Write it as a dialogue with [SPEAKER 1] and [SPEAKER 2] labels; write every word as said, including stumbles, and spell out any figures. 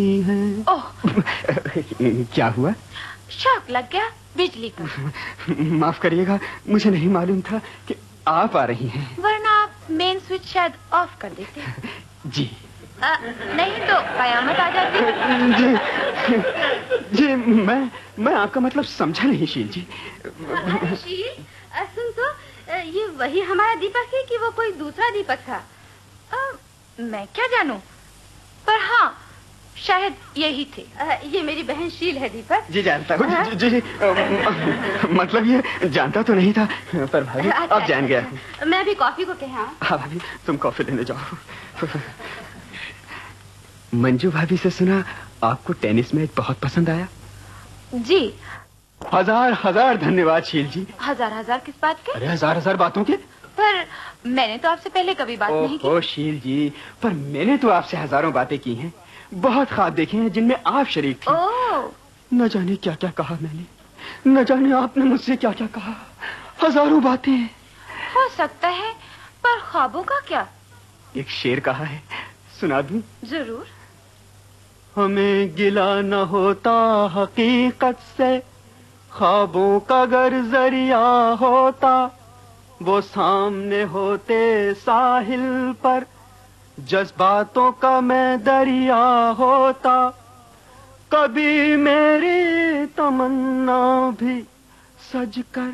[SPEAKER 1] ओह
[SPEAKER 2] क्या हुआ?
[SPEAKER 1] शॉक लग गया बिजली का।
[SPEAKER 2] माफ करिएगा, मुझे नहीं मालूम था कि आप आ रही हैं।
[SPEAKER 1] वरना आप मेन स्विच शायद ऑफ कर देते।
[SPEAKER 2] जी
[SPEAKER 1] आ, नहीं तो कयामत आ जाती।
[SPEAKER 2] जी जी मैं मैं आपका मतलब समझा नहीं शील जी।
[SPEAKER 1] शील सुन तो, ये वही हमारा दीपक है कि वो कोई दूसरा दीपक था? आ, मैं क्या जानूं, पर हाँ शायद यही थे। आ, ये मेरी बहन शील है दीपक।
[SPEAKER 2] जी जानता हूँ। जी, जी, जी, मतलब ये जानता तो नहीं था, पर भाभी
[SPEAKER 1] अच्छा,
[SPEAKER 2] अब जान गया।
[SPEAKER 1] अच्छा। मैं भी कॉफी को कहा।
[SPEAKER 2] हाँ भाभी, तुम कॉफी लेने जाओ। मंजू भाभी से सुना आपको टेनिस मैच बहुत पसंद आया।
[SPEAKER 1] जी
[SPEAKER 2] हजार हजार धन्यवाद शील जी।
[SPEAKER 1] हजार हजार किस बात के?
[SPEAKER 2] अरे हजार हजार बातों के।
[SPEAKER 1] पर मैंने तो आपसे पहले कभी बात नहीं की।
[SPEAKER 2] ओ शील जी, पर मैंने तो आपसे हजारों बातें की हैं, बहुत ख्वाब देखे हैं जिनमें आप शरीक थे।
[SPEAKER 1] ओह
[SPEAKER 2] न जाने क्या क्या कहा मैंने, न जाने आपने मुझसे क्या क्या कहा, हजारों बातें।
[SPEAKER 1] हो सकता है, पर ख्वाबों का क्या?
[SPEAKER 2] एक शेर कहा है, सुना दूं?
[SPEAKER 1] जरूर।
[SPEAKER 2] हमें गिला न होता हकीकत से, ख्वाबों का गर जरिया होता, वो सामने होते साहिल पर, जज्बातों का मैं दरिया होता। कभी मेरी तमन्ना भी सज कर